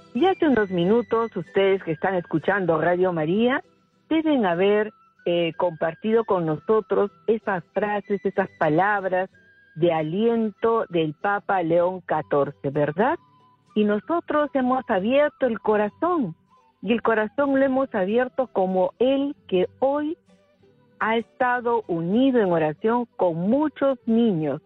Y hace unos minutos, ustedes que están escuchando Radio María, deben haber compartido con nosotros esas frases, esas palabras de aliento del Papa León XIV, ¿verdad? Y nosotros hemos abierto el corazón, y el corazón lo hemos abierto como él que hoy ha estado unido en oración con muchos niños,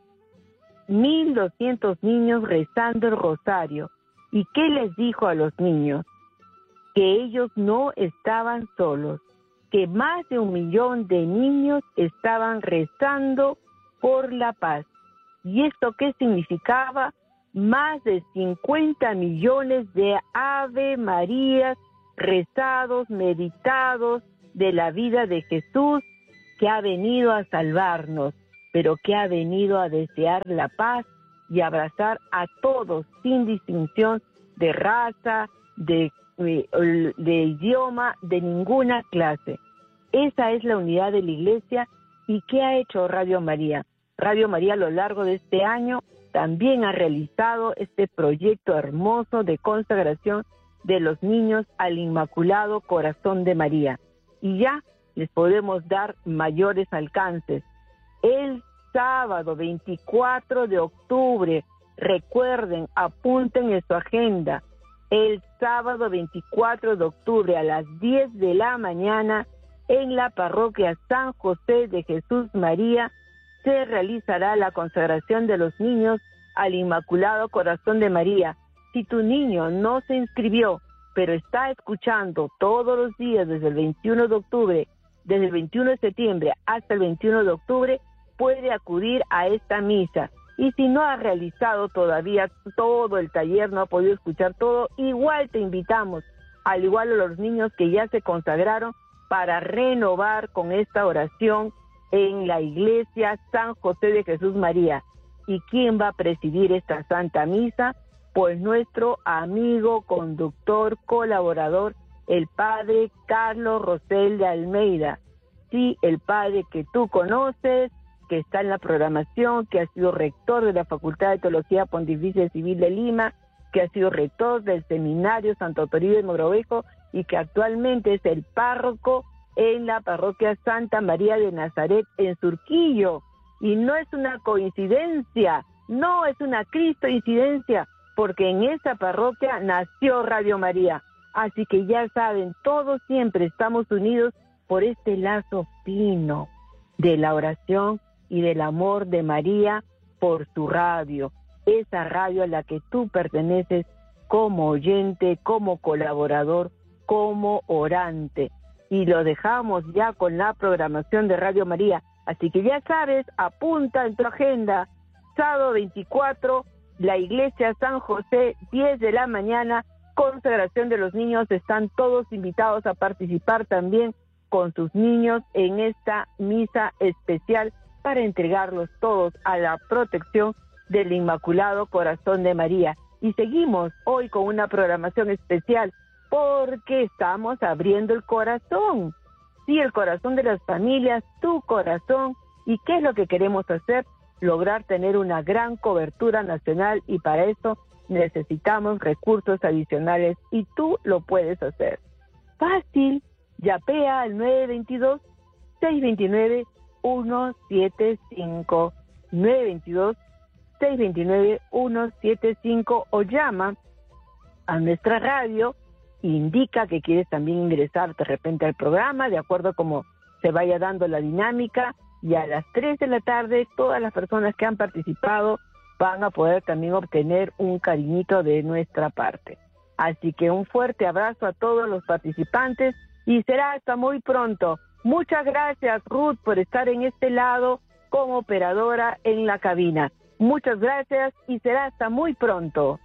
1,200 niños rezando el rosario. ¿Y qué les dijo a los niños? Que ellos no estaban solos, que más de 1 millón de niños estaban rezando por la paz. ¿Y esto qué significaba? Más de 50 millones de Ave Marías rezados, meditados de la vida de Jesús, que ha venido a salvarnos, pero que ha venido a desear la paz y abrazar a todos sin distinción de raza, de idioma, de ninguna clase. Esa es la unidad de la Iglesia. ¿Y qué ha hecho Radio María? Radio María a lo largo de este año también ha realizado este proyecto hermoso de consagración de los niños al Inmaculado Corazón de María. Y ya les podemos dar mayores alcances. El sábado 24 de octubre, recuerden, apunten en su agenda, el sábado 24 de octubre a las 10 de la mañana, en la parroquia San José de Jesús María, se realizará la consagración de los niños al Inmaculado Corazón de María. Si tu niño no se inscribió, pero está escuchando todos los días desde el 21 de octubre, desde el 21 de septiembre hasta el 21 de octubre, puede acudir a esta misa. Y si no ha realizado todavía todo el taller, no ha podido escuchar todo, igual te invitamos, al igual a los niños que ya se consagraron, para renovar con esta oración en la iglesia San José de Jesús María. ¿Y quién va a presidir esta Santa Misa? Pues nuestro amigo, conductor, colaborador, el padre Carlos Rosel de Almeida. Sí, el padre que tú conoces, que está en la programación, que ha sido rector de la Facultad de Teología Pontificia Civil de Lima, que ha sido rector del Seminario Santo Toribio de Mogrovejo y que actualmente es el párroco en la parroquia Santa María de Nazaret en Surquillo. Y no es una coincidencia, no es una cristoincidencia, porque en esa parroquia nació Radio María. Así que ya saben, todos siempre estamos unidos por este lazo fino de la oración y del amor de María por su radio, esa radio a la que tú perteneces como oyente, como colaborador, como orante. Y lo dejamos ya con la programación de Radio María. Así que ya sabes, apunta en tu agenda, sábado 24, la iglesia San José, 10 de la mañana, consagración de los niños. Están todos invitados a participar también con sus niños en esta misa especial para entregarlos todos a la protección del Inmaculado Corazón de María. Y seguimos hoy con una programación especial porque estamos abriendo el corazón. Sí, el corazón de las familias, tu corazón. ¿Y qué es lo que queremos hacer? Lograr tener una gran cobertura nacional, y para eso necesitamos recursos adicionales y tú lo puedes hacer. Fácil, yapea al 922-629-175, 922-629-175, o llama a nuestra radio, indica que quieres también ingresar de repente al programa, de acuerdo a cómo se vaya dando la dinámica, y a las 3 de la tarde todas las personas que han participado van a poder también obtener un cariñito de nuestra parte. Así que un fuerte abrazo a todos los participantes y será hasta muy pronto. Muchas gracias, Ruth, por estar en este lado como operadora en la cabina. Muchas gracias y será hasta muy pronto.